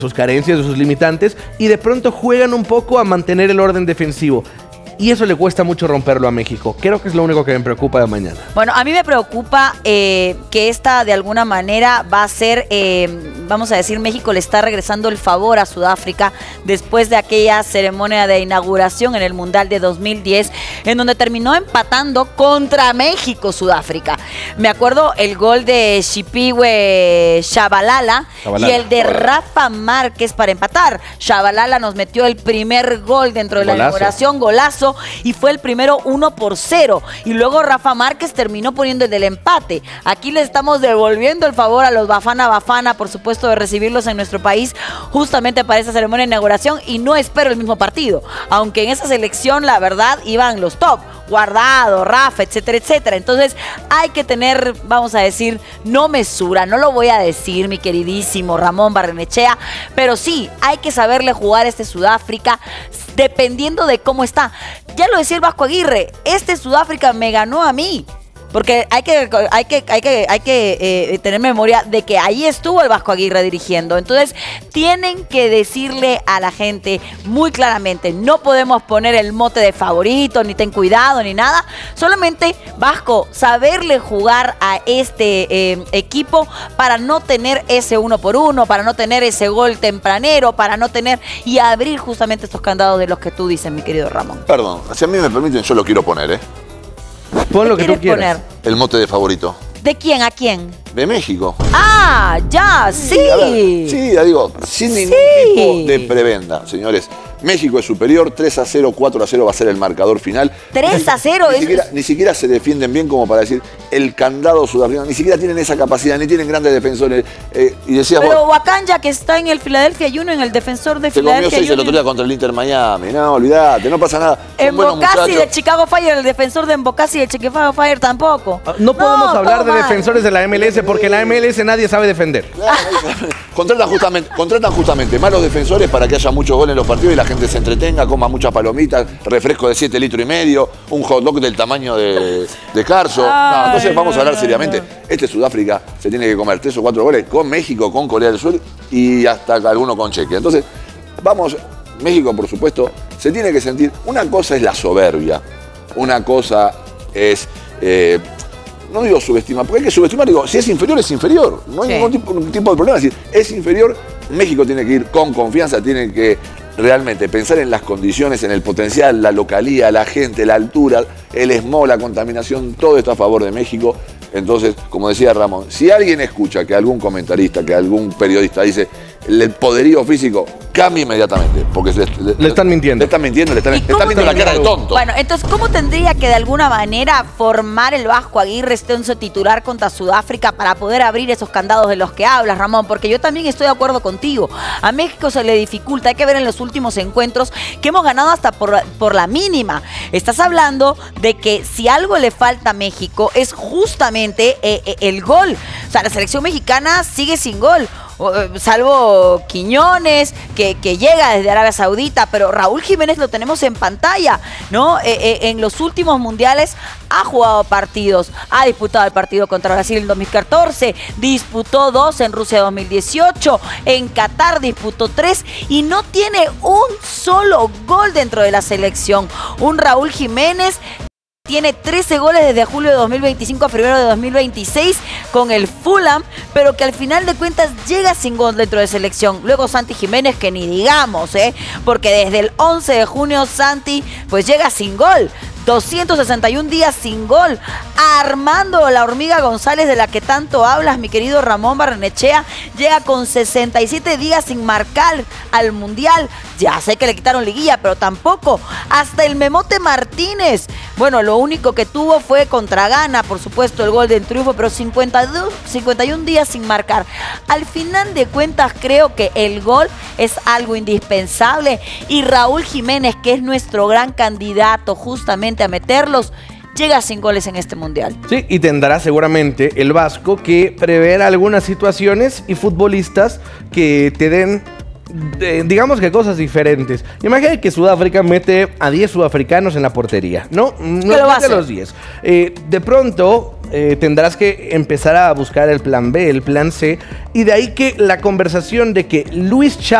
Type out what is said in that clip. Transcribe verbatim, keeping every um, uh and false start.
sus carencias, de sus limitantes, y de pronto juegan un poco a mantener el orden defensivo. Y eso le cuesta mucho romperlo a México. Creo que es lo único que me preocupa de mañana. Bueno, a mí me preocupa eh, que esta de alguna manera va a ser, eh, vamos a decir, México le está regresando el favor a Sudáfrica después de aquella ceremonia de inauguración en el Mundial de dos mil diez, en donde terminó empatando contra México Sudáfrica. Me acuerdo el gol de Shipiwe Shabalala y el de Rafa Márquez para empatar. Shabalala nos metió el primer gol dentro de la Golazo. inauguración, golazo, y fue el primero uno por cero. Y luego Rafa Márquez terminó poniendo el del empate. Aquí le estamos devolviendo el favor a los Bafana Bafana, por supuesto, de recibirlos en nuestro país justamente para esa ceremonia de inauguración, y no espero el mismo partido. Aunque en esa selección, la verdad, iban los top. Guardado, Rafa, etcétera, etcétera. Entonces hay que tener, vamos a decir, no mesura, no lo voy a decir, mi queridísimo Ramón Barrenechea, pero sí, hay que saberle jugar a este Sudáfrica dependiendo de cómo está. Ya lo decía el Vasco Aguirre, este Sudáfrica me ganó a mí. Porque hay que, hay que, hay que, hay que eh, tener memoria de que ahí estuvo el Vasco Aguirre dirigiendo. Entonces, tienen que decirle a la gente muy claramente, no podemos poner el mote de favorito, ni ten cuidado, ni nada. Solamente, Vasco, saberle jugar a este eh, equipo para no tener ese uno por uno, para no tener ese gol tempranero, para no tener y abrir justamente estos candados de los que tú dices, mi querido Ramón. Perdón, si a mí me permiten, yo lo quiero poner, ¿eh? Pon lo que tú quieras. Poner? El mote de favorito. ¿De quién? ¿A quién? De México. Ah, ya, sí. Sí, a ver, sí, ya digo, sin ningún Sí. tipo de prebenda, señores. México es superior, tres a cero, cuatro a cero va a ser el marcador final. tres a cero. Ni, es... siquiera, ni siquiera se defienden bien como para decir el candado sudafricano, ni siquiera tienen esa capacidad, ni tienen grandes defensores. Eh, y decías Pero vos, Wakanja, que está en el Philadelphia Union, el defensor de se comió Philadelphia seis el otro Union. día contra el Inter Miami. No, olvídate, no pasa nada. Son buenos Embocasi muchachos. de Chicago Fire, el defensor de Embocasi de Chicago Fire tampoco. No podemos hablar todo de mal. defensores de la M L S porque en la M L S nadie sabe defender. Claro, contratan, justamente, contratan justamente malos defensores para que haya muchos goles en los partidos y la gente se entretenga, coma muchas palomitas, refresco de siete litros y medio, un hot dog del tamaño de, de Carso. No, entonces vamos a hablar seriamente. Este Sudáfrica se tiene que comer tres o cuatro goles con México, con Corea del Sur y hasta alguno con Chequia. Entonces, vamos, México, por supuesto, se tiene que sentir. Una cosa es la soberbia, una cosa es. Eh, No digo subestimar, porque hay que subestimar, digo, si es inferior, es inferior. No hay Sí. ningún tipo, tipo de problema. Es decir, es inferior, México tiene que ir con confianza, tiene que realmente pensar en las condiciones, en el potencial, la localía, la gente, la altura, el smog, la contaminación, todo está a favor de México. Entonces, como decía Ramón, si alguien escucha que algún comentarista, que algún periodista dice el poderío físico, cambia inmediatamente, porque le, le- Le están mintiendo. Le están mintiendo, le están, ¿Y le cómo están viendo la tendría- cara de tonto. Bueno, entonces, ¿cómo tendría que de alguna manera formar el Vasco Aguirre este once titular contra Sudáfrica para poder abrir esos candados de los que hablas, Ramón? Porque yo también estoy de acuerdo contigo. A México se le dificulta, hay que ver en los últimos encuentros que hemos ganado hasta por, por la mínima. Estás hablando de que si algo le falta a México es justamente eh, eh, el gol. O sea, la selección mexicana sigue sin gol. Salvo Quiñones, que, que llega desde Arabia Saudita, pero Raúl Jiménez lo tenemos en pantalla, ¿no? Eh, eh, en los últimos mundiales ha jugado partidos, ha disputado el partido contra Brasil en dos mil catorce, disputó dos en Rusia dos mil dieciocho, en Qatar disputó tres y no tiene un solo gol dentro de la selección. Un Raúl Jiménez tiene trece goles desde julio de dos mil veinticinco a febrero de dos mil veintiséis con el Fulham, pero que al final de cuentas llega sin gol dentro de selección. Luego Santi Jiménez, que ni digamos, ¿eh? Porque desde el once de junio Santi pues llega sin gol. doscientos sesenta y un días sin gol. Armando la Hormiga González, de la que tanto hablas, mi querido Ramón Barrenechea, llega con sesenta y siete días sin marcar al Mundial. Ya sé que le quitaron liguilla, pero tampoco. Hasta el Memote Martínez. Bueno, lo único que tuvo fue contra Ghana, por supuesto, el gol del triunfo, pero cincuenta y dos, cincuenta y un días sin marcar. Al final de cuentas, creo que el gol es algo indispensable. Y Raúl Jiménez, que es nuestro gran candidato justamente a meterlos, llega sin goles en este mundial. Sí, y tendrá seguramente el Vasco que prever algunas situaciones y futbolistas que te den, de, digamos que cosas diferentes. Imagina que Sudáfrica mete a diez sudafricanos en la portería, ¿no? No lo va a mete hacer. los diez. Eh, de pronto eh, tendrás que empezar a buscar el plan B, el plan C, y de ahí que la conversación de que Luis Chávez